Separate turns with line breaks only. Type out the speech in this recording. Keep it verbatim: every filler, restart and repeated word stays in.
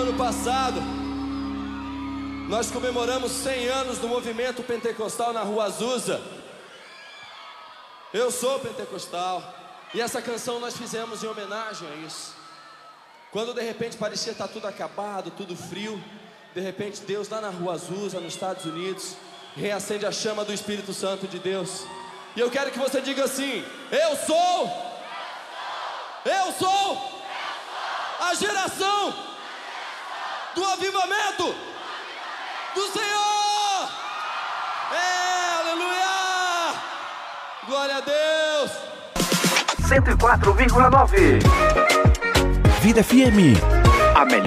ano passado, nós comemoramos cem anos do movimento pentecostal na Rua Azusa. Eu sou pentecostal, e essa canção nós fizemos em homenagem a isso. Quando de repente parecia estar tudo acabado, tudo frio, de repente Deus lá na Rua Azusa, nos Estados Unidos, reacende a chama do Espírito Santo de Deus. E eu quero que você diga assim: eu sou, eu sou a geração do avivamento do Senhor. É, aleluia, glória a Deus.
cento e quatro vírgula nove Vida F M, a melhor